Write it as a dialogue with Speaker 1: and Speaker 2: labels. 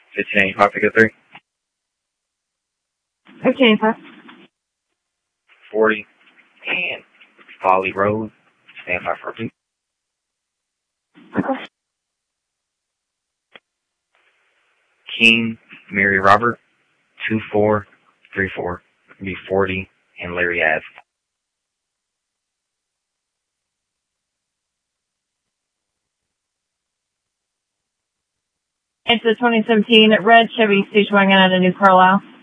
Speaker 1: 1585 Pico 3.
Speaker 2: 1585.
Speaker 1: 40. And Folly Road. Stand by for a beat. King, Mary Robert, 2434. Be 40 and Larry Ave.
Speaker 2: It's the 2017 red Chevy station wagon out of New Carlisle.